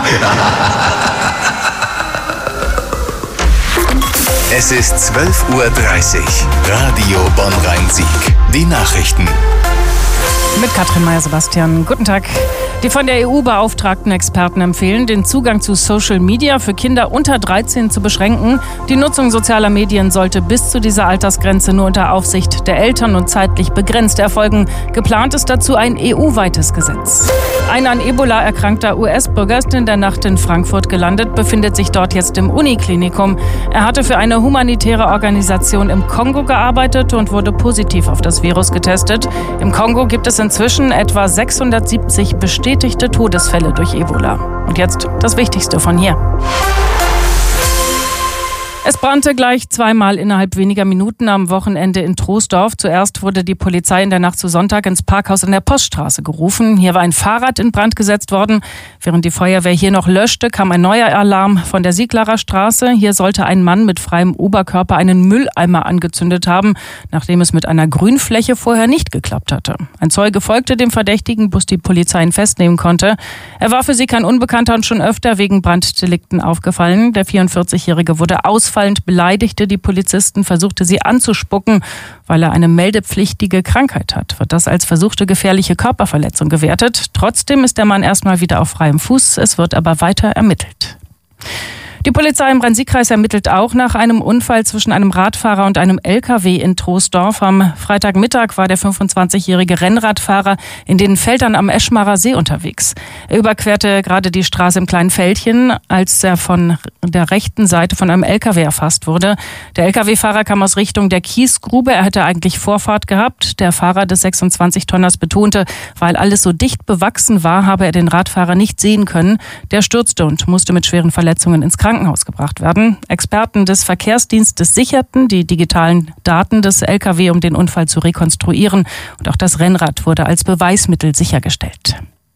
Es ist 12:30 Uhr. Radio Bonn-Rhein-Sieg. Die Nachrichten. Mit Katrin Meyer-Sebastian. Guten Tag. Die von der EU beauftragten Experten empfehlen, den Zugang zu Social Media für Kinder unter 13 zu beschränken. Die Nutzung sozialer Medien sollte bis zu dieser Altersgrenze nur unter Aufsicht der Eltern und zeitlich begrenzt erfolgen. Geplant ist dazu ein EU-weites Gesetz. Ein an Ebola erkrankter US-Bürger ist in der Nacht in Frankfurt gelandet, befindet sich dort jetzt im Uniklinikum. Er hatte für eine humanitäre Organisation im Kongo gearbeitet und wurde positiv auf das Virus getestet. Im Kongo gibt es inzwischen etwa 670 bestätigte Todesfälle durch Ebola. Und jetzt das Wichtigste von hier. Es brannte gleich zweimal innerhalb weniger Minuten am Wochenende in Troisdorf. Zuerst wurde die Polizei in der Nacht zu Sonntag ins Parkhaus in der Poststraße gerufen. Hier war ein Fahrrad in Brand gesetzt worden. Während die Feuerwehr hier noch löschte, kam ein neuer Alarm von der Sieglarer Straße. Hier sollte ein Mann mit freiem Oberkörper einen Mülleimer angezündet haben, nachdem es mit einer Grünfläche vorher nicht geklappt hatte. Ein Zeuge folgte dem Verdächtigen, bis die Polizei ihn festnehmen konnte. Er war für sie kein Unbekannter und schon öfter wegen Branddelikten aufgefallen. Der 44-Jährige wurde ausfallend, beleidigte die Polizisten, versuchte sie anzuspucken, weil er eine meldepflichtige Krankheit hat. Wird das als versuchte gefährliche Körperverletzung gewertet. Trotzdem ist der Mann erstmal wieder auf freiem Fuß. Es wird aber weiter ermittelt. Die Polizei im Rhein-Sieg-Kreis ermittelt auch nach einem Unfall zwischen einem Radfahrer und einem LKW in Troisdorf. Am Freitagmittag war der 25-jährige Rennradfahrer in den Feldern am Eschmarer See unterwegs. Er überquerte gerade die Straße im kleinen Feldchen, als er von der rechten Seite von einem LKW erfasst wurde. Der LKW-Fahrer kam aus Richtung der Kiesgrube. Er hätte eigentlich Vorfahrt gehabt. Der Fahrer des 26-Tonners betonte, weil alles so dicht bewachsen war, habe er den Radfahrer nicht sehen können. Der stürzte und musste mit schweren Verletzungen ins Krankenhaus gebracht werden. Experten des Verkehrsdienstes sicherten die digitalen Daten des LKW, um den Unfall zu rekonstruieren. Und auch das Rennrad wurde als Beweismittel sichergestellt.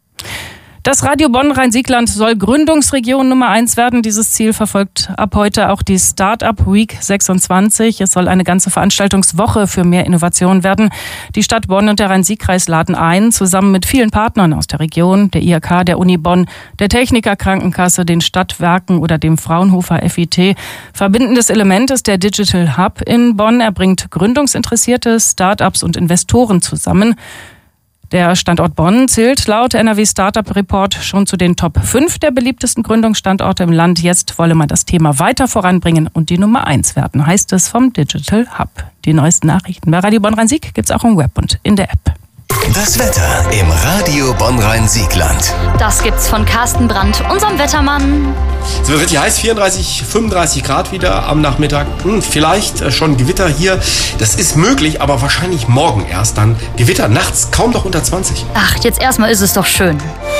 Das Radio Bonn-Rhein-Siegland soll Gründungsregion Nummer 1 werden. Dieses Ziel verfolgt ab heute auch die Start-up Week 26. Es soll eine ganze Veranstaltungswoche für mehr Innovation werden. Die Stadt Bonn und der Rhein-Sieg-Kreis laden ein, zusammen mit vielen Partnern aus der Region, der IHK, der Uni Bonn, der Techniker Krankenkasse, den Stadtwerken oder dem Fraunhofer FIT. Verbindendes Element ist der Digital Hub in Bonn. Er bringt gründungsinteressierte Start-ups und Investoren zusammen. Der Standort Bonn zählt laut NRW Startup Report schon zu den Top 5 der beliebtesten Gründungsstandorte im Land. Jetzt wolle man das Thema weiter voranbringen und die Nummer 1 werden, heißt es vom Digital Hub. Die neuesten Nachrichten bei Radio Bonn-Rhein-Sieg gibt's auch im Web und in der App. Das Wetter im Radio Bonn-Rhein-Siegland. Das gibt's von Carsten Brandt, unserem Wettermann. Es wird richtig heiß, 34, 35 Grad wieder am Nachmittag. Vielleicht schon Gewitter hier. Das ist möglich, aber wahrscheinlich morgen erst dann. Gewitter nachts kaum noch unter 20. Ach, jetzt erstmal ist es doch schön.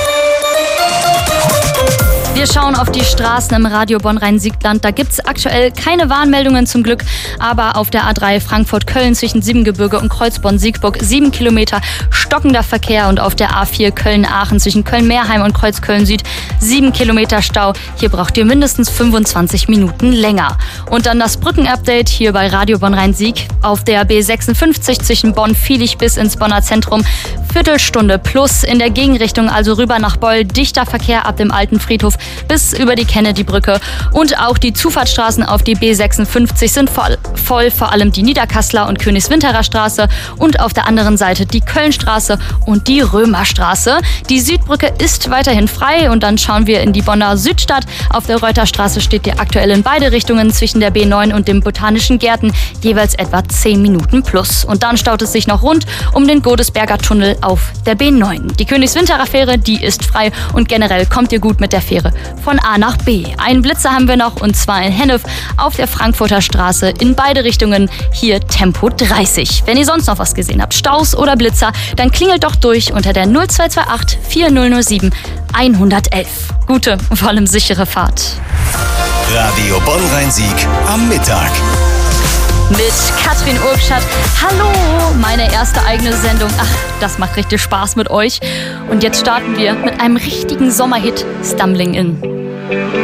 Wir schauen auf die Straßen im Radio Bonn-Rhein-Siegland. Da gibt's aktuell keine Warnmeldungen zum Glück. Aber auf der A3 Frankfurt-Köln zwischen Siebengebirge und Kreuzborn-Siegburg 7 Kilometer stockender Verkehr. Und auf der A4 Köln-Aachen zwischen Köln-Meerheim und Kreuzköln-Süd 7 Kilometer Stau. Hier braucht ihr mindestens 25 Minuten länger. Und dann das Brückenupdate hier bei Radio Bonn-Rhein-Sieg. Auf der B56 zwischen Bonn-Vielig bis ins Bonner Zentrum. Viertelstunde plus in der Gegenrichtung, also rüber nach Boll. Dichter Verkehr ab dem alten Friedhof bis über die Kennedy-Brücke. Und auch die Zufahrtsstraßen auf die B56 sind voll, vor allem die Niederkassler und Königswinterer Straße und auf der anderen Seite die Kölnstraße und die Römerstraße. Die Südbrücke ist weiterhin frei und dann schauen wir in die Bonner Südstadt. Auf der Reuterstraße steht ihr aktuell in beide Richtungen zwischen der B9 und dem Botanischen Gärten jeweils etwa 10 Minuten plus. Und dann staut es sich noch rund um den Godesberger Tunnel auf der B9. Die Königswinterer Fähre, die ist frei und generell kommt ihr gut mit der Fähre von A nach B. Einen Blitzer haben wir noch und zwar in Hennef auf der Frankfurter Straße in beide Richtungen. Hier Tempo 30. Wenn ihr sonst noch was gesehen habt, Staus oder Blitzer, dann klingelt doch durch unter der 0228 4007 111. Gute und vor allem sichere Fahrt. Radio Bonn-Rhein-Sieg am Mittag. Mit Katrin Urkschat. Hallo, meine erste eigene Sendung. Ach, das macht richtig Spaß mit euch. Und jetzt starten wir mit einem richtigen Sommerhit, Stumbling In.